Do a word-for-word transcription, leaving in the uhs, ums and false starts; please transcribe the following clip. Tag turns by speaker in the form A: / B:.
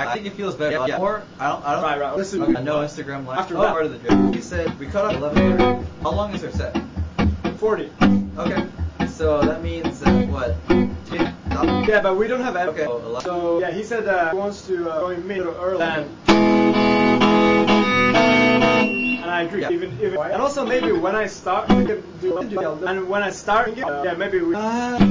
A: I think it feels better. Yeah, yeah. Or I don't. I don't.
B: Right, right. Listen,
A: okay, no Instagram live.
B: After
A: oh,
B: that.
A: part of the joke. He said we cut off eleven thirty. How long is our set?
B: Forty.
A: Okay. So that means uh, what?
B: Yeah, but we don't have that.
A: Okay. Oh,
B: so yeah, he said uh, he wants to uh, join me a little early. And, and I agree.
A: Yeah.
B: Even, even and also maybe when I start, we can do and when I start, uh, yeah, maybe we. Uh,